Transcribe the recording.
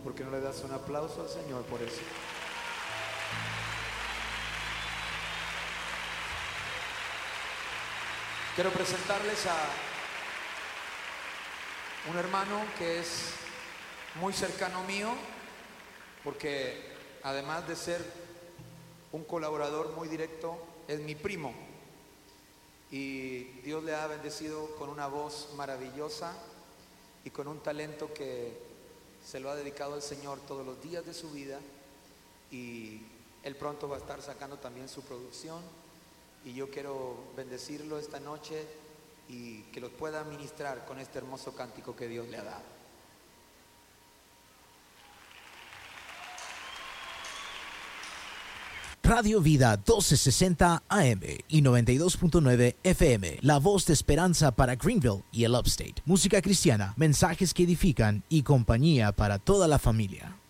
¿Por qué no le das un aplauso al Señor por eso? Quiero presentarles a un hermano que es muy cercano mío, porque además de ser un colaborador muy directo, es mi primo. Y Dios le ha bendecido con una voz maravillosa y con un talento que se lo ha dedicado al Señor todos los días de su vida. Y él pronto va a estar sacando también su producción. Y yo quiero bendecirlo esta noche y que lo pueda ministrar con este hermoso cántico que Dios le ha dado. Radio Vida 1260 AM y 92.9 FM, la voz de esperanza para Greenville y el Upstate. Música cristiana, mensajes que edifican y compañía para toda la familia.